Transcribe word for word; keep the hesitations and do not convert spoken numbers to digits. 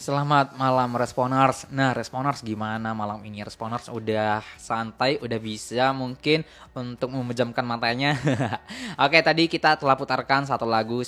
Selamat malam Responers. Nah, Responers gimana malam ini? Responers udah santai, udah bisa mungkin untuk memejamkan matanya. Oke, tadi kita telah putarkan satu lagu